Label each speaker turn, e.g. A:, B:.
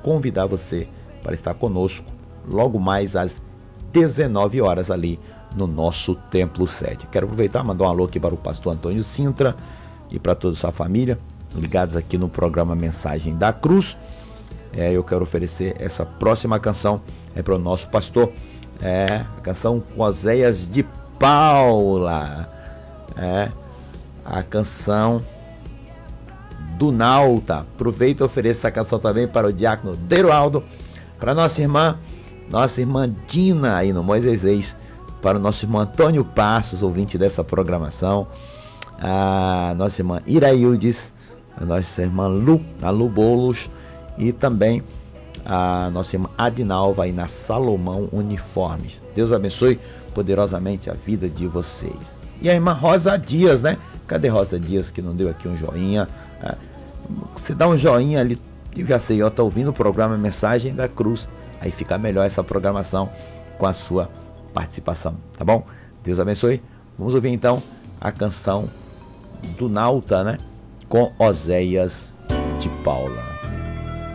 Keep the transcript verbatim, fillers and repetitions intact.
A: convidar você para estar conosco logo mais às dezenove horas ali no nosso Templo Sede. Quero aproveitar e mandar um alô aqui para o pastor Antônio Sintra e para toda a sua família, ligados aqui no programa Mensagem da Cruz. É, eu quero oferecer essa próxima canção é para o nosso pastor, é, a canção Oséias de Paula, é, a canção do Nauta. Aproveita e ofereça essa canção também para o diácono Derualdo, para nossa irmã, nossa irmã Dina aí no Moisés Reis, para o nosso irmão Antônio Passos, ouvinte dessa programação, a nossa irmã Iraildes, a nossa irmã Lu, a Lu Bolos, e também a nossa irmã Adinalva aí na Salomão Uniformes. Deus abençoe poderosamente a vida de vocês. E a irmã Rosa Dias, né? Cadê Rosa Dias que não deu aqui um joinha? Você dá um joinha ali, eu já sei, ó, tá ouvindo o programa Mensagem da Cruz. Aí fica melhor essa programação com a sua participação, tá bom? Deus abençoe. Vamos ouvir então a canção do Nauta, né? Com Oséias de Paula.